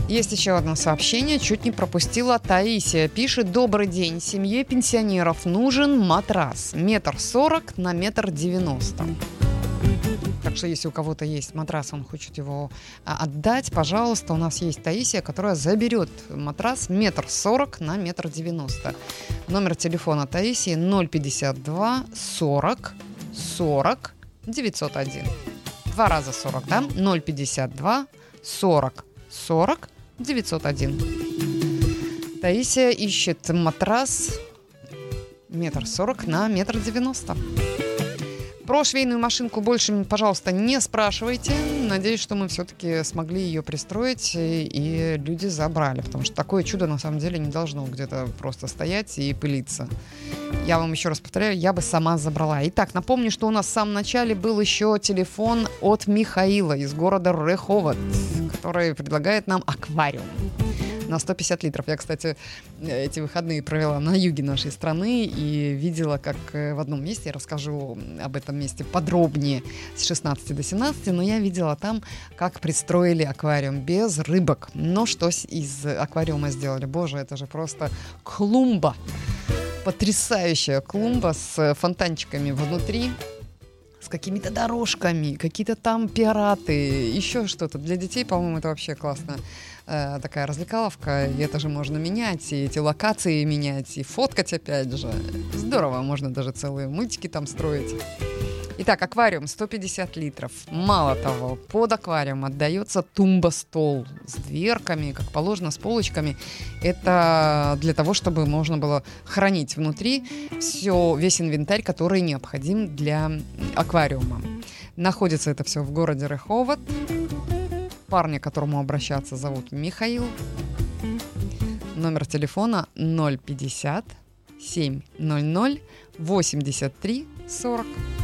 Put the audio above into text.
Есть еще одно сообщение, чуть не пропустила. Таисия пишет: добрый день, семье пенсионеров нужен матрас 1,40 на 1,90 м. Так что если у кого-то есть матрас, он хочет его отдать, пожалуйста, у нас есть Таисия, которая заберет матрас 1,40 на 1,90 м. Номер телефона Таисии 052 40 40 901. 2 раза 40, да? 052 40 40 901. Таисия ищет матрас 1,40 на 1,90 м. Про швейную машинку больше, пожалуйста, не спрашивайте. Надеюсь, что мы все-таки смогли ее пристроить, и люди забрали. Потому что такое чудо, на самом деле, не должно где-то просто стоять и пылиться. Я вам еще раз повторяю, я бы сама забрала. Итак, напомню, что у нас в самом начале был еще телефон от Михаила из города Реховод, который предлагает нам аквариум на 150 литров. Я, кстати, эти выходные провела на юге нашей страны и видела, как в одном месте, я расскажу об этом месте подробнее с 16 до 17, но я видела там, как пристроили аквариум без рыбок. Но что из аквариума сделали? Боже, это же просто клумба. Потрясающая клумба с фонтанчиками внутри, с какими-то дорожками, какие-то там пираты, еще что-то. Для детей, по-моему, это вообще классно. Такая развлекаловка, и это же можно менять, и эти локации менять, и фоткать опять же. Здорово, можно даже целые мультики там строить. Итак, аквариум 150 литров. Мало того, под аквариум отдается тумба-стол с дверками, как положено, с полочками. Это для того, чтобы можно было хранить внутри весь инвентарь, который необходим для аквариума. Находится это все в городе Реховод. Парня, к которому обращаться, зовут Михаил. Номер телефона 050 700 83 40.